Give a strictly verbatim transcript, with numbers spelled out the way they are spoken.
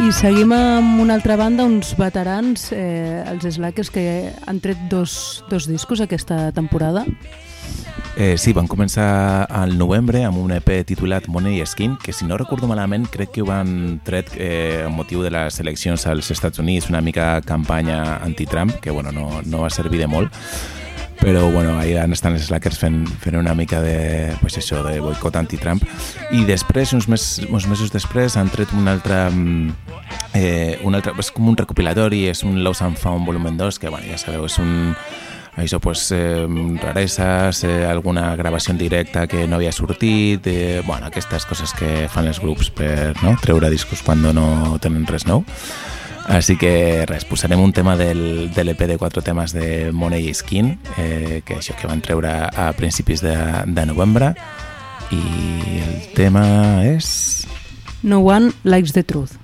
I seguim amb una altra banda, uns veterans, eh, els Slackers, que han tret dos, dos discos aquesta temporada. Eh, sí, van començar al novembre amb un E P titulat Money Skin, que si no recordo malament crec que ho van tret eh, amb motiu de les eleccions als Estats Units, una mica campanya anti-Trump, que bueno, no, no va servir de molt, però bueno, ahí estan els Slackers fent, fent una mica de, pues això, de boicot anti-Trump. I després, uns, mes, uns mesos després, han tret un altre, eh, un altre, és com un recopilatori, és un Lost and Found volumen dos, que bueno, ja sabeu, és un això, pues, eh, rareses, eh, alguna gravació en directe que no havia sortit, eh, bueno, aquestes coses que fan els grups per no, treure discos quan no tenen res nou. Així que res, posarem un tema del, de l'E P de quatre temes de Money Skin, eh, que això que van treure a principis de, de novembre, i el tema és... No One Likes the Truth.